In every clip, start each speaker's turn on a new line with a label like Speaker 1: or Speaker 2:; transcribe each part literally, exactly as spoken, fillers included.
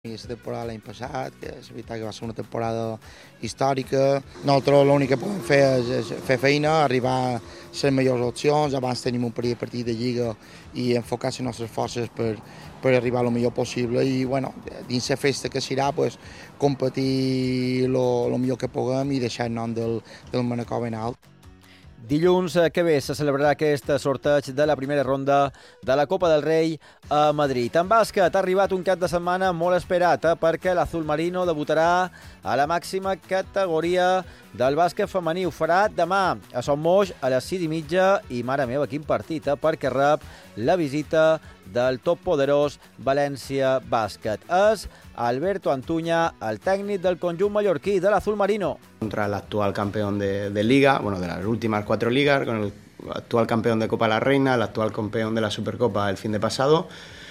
Speaker 1: La temporada l'any passat, que és veritat que va ser una temporada històrica. Nosaltres l'únic que podem fer és, és fer feina, arribar a les millors opcions. Abans tenim un parell de partit de Lliga i enfocar les nostres forces per, per arribar el millor possible i bueno, dins la festa que serà pues, competir el millor que puguem i deixar el nom del, del Manacor ben alt.
Speaker 2: Dilluns que ve se celebrarà aquest sorteig de la primera ronda de la Copa del Rei a Madrid. En bàsquet ha arribat un cap de setmana molt esperat eh, perquè l'Azul Marino debutarà a la màxima categoria del bàsquet femení. Ho farà demà a Son Moix a les sis i mitja i, mare meva, quin partit, eh, perquè rep la visita del top poderós València Bàsquet. És Alberto Antuña, el tècnic del conjunt mallorquí de l'Azul Marino.
Speaker 3: Contra el actual campeón de, de Liga, bueno, de las últimas cuatro ligas, con el actual campeón de Copa la Reina, el actual campeón de la Supercopa el fin de pasado,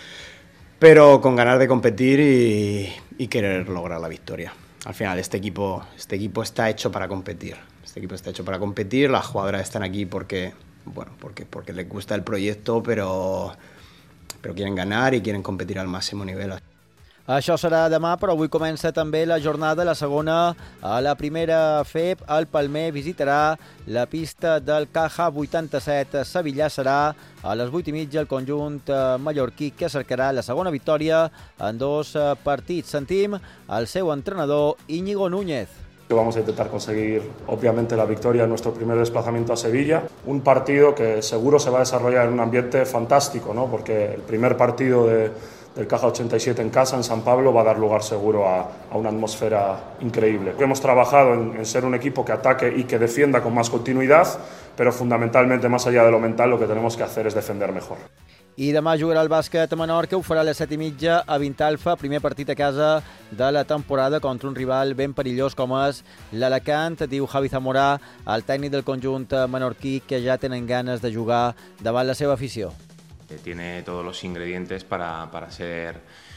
Speaker 3: pero con ganas de competir y, y querer lograr la victoria. Al final este equipo, este equipo está hecho para competir, este equipo está hecho para competir, las jugadoras están aquí porque, bueno, porque, porque les gusta el proyecto, pero, pero quieren ganar y quieren competir al máximo nivel.
Speaker 2: Això serà demà, però avui comença també la jornada, la segona a la primera F E P. El Palmer visitarà la pista del Caja vuitanta-set. Sevillà serà a les vuit i mitja el conjunt mallorquí que cercarà la segona victòria en dos partits. Sentim el seu entrenador Íñigo Núñez.
Speaker 4: Vamos a intentar conseguir, obviamente, la victoria en nuestro primer desplazamiento a Sevilla. Un partido que seguro se va a desarrollar en un ambiente fantástico, ¿no? Porque el primer partido de, del Caja ochenta y siete en casa, en San Pablo, va a dar lugar seguro a, a una atmósfera increíble. Hemos trabajado en, en ser un equipo que ataque y que defienda con más continuidad, pero fundamentalmente, más allá de lo mental, lo que tenemos que hacer es defender mejor.
Speaker 2: I demà jugarà el bàsquet a Menorca, ho farà a les set i mitja a Vintalfa, primer partit a casa de la temporada contra un rival ben perillós com és l'Alacant, diu Javi Zamorà, el tècnic del conjunt menorquí, que ja tenen ganes de jugar davant la seva afició.
Speaker 5: Tiene todos los ingredientes para, para ser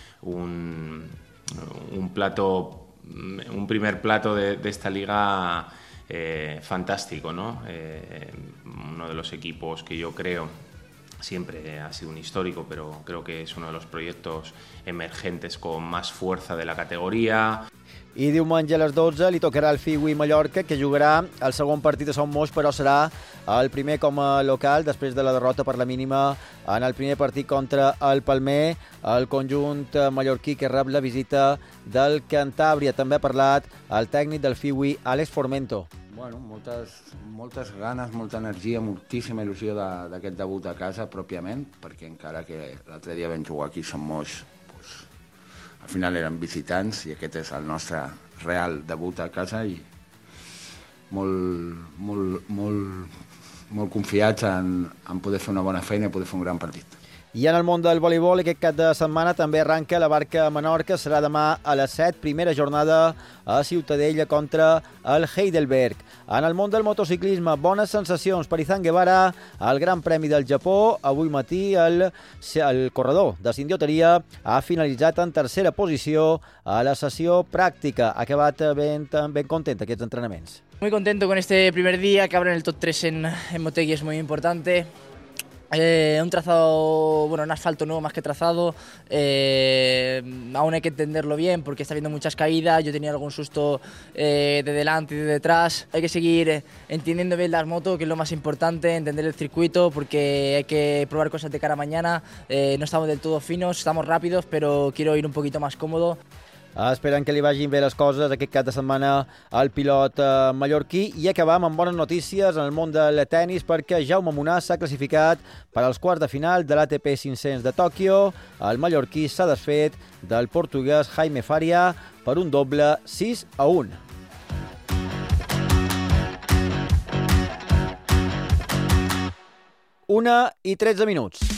Speaker 5: un, un plato, un primer plato de, de esta liga eh, fantástico, ¿no? Eh, uno de los equipos que yo creo siempre ha sido un histórico, pero creo que es uno de los proyectos emergentes con más fuerza de la categoría.
Speaker 2: I diumenge a les dotze li tocarà al Fiwi Mallorca, que jugarà el segon partit a Son Moix, però serà el primer com a local, després de la derrota per la mínima en el primer partit contra el Palmer, el conjunt mallorquí que rep la visita del Cantàbria. També ha parlat el tècnic del Fiwi, Àlex Formento.
Speaker 6: Bueno, moltes, moltes ganes, molta energia, moltíssima il·lusió d'aquest debut a casa pròpiament, perquè encara que l'altre dia vam jugar aquí a Sant Moix, doncs, al final eren visitants i aquest és el nostre real debut a casa i molt, molt, molt, molt confiats en, en poder fer una bona feina i poder fer un gran partit.
Speaker 2: I en el món del voleibol, aquest cap de setmana també arranca la Barca Menorca. Serà demà a les set, primera jornada a Ciutadella contra el Heidelberg. En el món del motociclisme, bones sensacions per Izan Guevara al Gran Premi del Japó. Avui matí el, el corredor de Sindioteria ha finalitzat en tercera posició a la sessió pràctica. Ha acabat ben, ben content aquests entrenaments.
Speaker 7: Muy contento con este primer día, que abren el top tres en, en Motegi es muy importante. Eh, un trazado, bueno, un asfalto nuevo más que trazado, eh, aún hay que entenderlo bien porque está habiendo muchas caídas, yo tenía algún susto eh, de delante y de detrás. Hay que seguir entendiendo bien las motos, que es lo más importante, entender el circuito porque hay que probar cosas de cara a mañana. Eh, no estamos del todo finos, estamos rápidos, pero quiero ir un poquito más cómodo.
Speaker 2: Esperant que li vagin bé les coses aquest cap de setmana al pilot eh, mallorquí. I acabam amb bones notícies en el món del tennis perquè Jaume Munar s'ha classificat per als quarts de final de l'A T P cinc-cents de Tòquio. El mallorquí s'ha desfet del portuguès Jaime Faria per un doble sis a u. Una i tretze minuts.